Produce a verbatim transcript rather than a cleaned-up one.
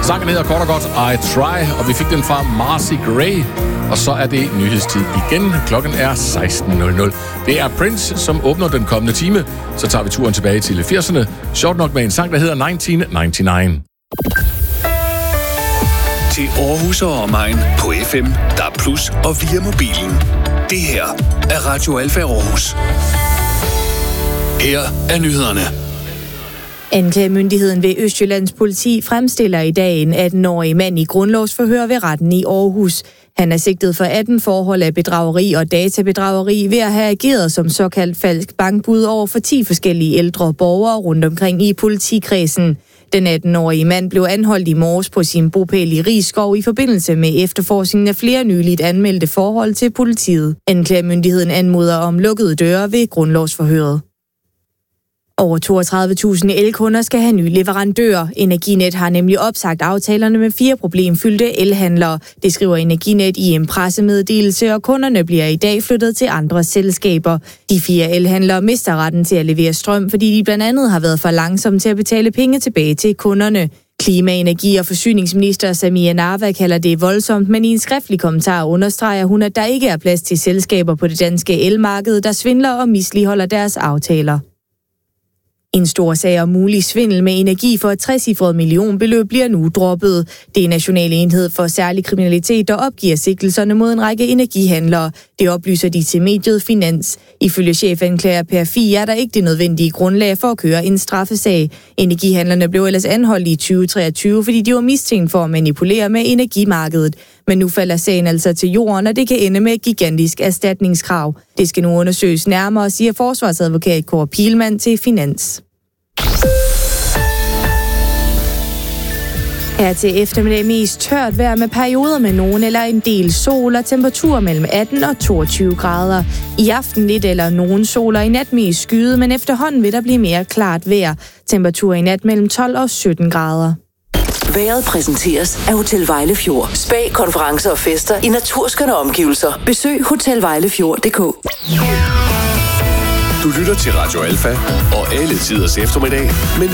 Sangen hedder kort og godt I Try, og vi fik den fra Marcy Gray. Og så er det nyhedstid igen. Klokken er seksten nul nul. Det er Prince, som åbner den kommende time. Så tager vi turen tilbage til firserne. Sjovt nok med en sang, der hedder nitten nioghalvfems. Til Aarhus og omegn på F M, D A B plus, og via mobilen. Det her er Radio Alfa Aarhus. Her er nyhederne. Anklagemyndigheden ved Østjyllands politi fremstiller i dag en atten-årig mand i grundlovsforhør ved retten i Aarhus. Han er sigtet for atten forhold af bedrageri og databedrageri ved at have ageret som såkaldt falsk bankbud over for ti forskellige ældre borgere rundt omkring i politikredsen. Den atten-årige mand blev anholdt i morges på sin bopæl i Risskov i forbindelse med efterforskningen af flere nyligt anmeldte forhold til politiet. Anklagemyndigheden anmoder om lukkede døre ved grundlovsforhøret. Over toogtredive tusind elkunder skal have nye leverandører. Energinet har nemlig opsagt aftalerne med fire problemfyldte elhandlere. Det skriver Energinet i en pressemeddelelse, og kunderne bliver i dag flyttet til andre selskaber. De fire elhandlere mister retten til at levere strøm, fordi de blandt andet har været for langsomme til at betale penge tilbage til kunderne. Klima-, energi- og forsyningsminister Samia Narva kalder det voldsomt, men i en skriftlig kommentar understreger hun, at der ikke er plads til selskaber på det danske elmarked, der svindler og misligholder deres aftaler. En stor sag om mulig svindel med energi for et trecifret millionbeløb bliver nu droppet. Det er Nationale Enhed for Særlig Kriminalitet, der opgiver sigtelserne mod en række energihandlere. Det oplyser de til mediet Finans. Ifølge chefanklager Per Fie er der ikke det nødvendige grundlag for at køre en straffesag. Energihandlerne blev ellers anholdt i tyve treogtyve, fordi de var mistænkt for at manipulere med energimarkedet. Men nu falder sagen altså til jorden, og det kan ende med et gigantisk erstatningskrav. Det skal nu undersøges nærmere, siger forsvarsadvokat Kåre Pilman til Finans. Her til eftermiddag mest tørt vejr med perioder med nogen eller en del sol og temperaturer mellem atten og toogtyve grader. I aften lidt eller nogen sol og i nat mest skyet, men efterhånden vil der blive mere klart vejr. Temperaturer i nat mellem tolv og sytten grader. Vejret præsenteres af Hotel Vejlefjord. Spa, konferencer og fester i naturskønne omgivelser. Besøg hotel vejlefjord punktum d k. Du lytter til Radio Alfa og alle tiders eftermiddag med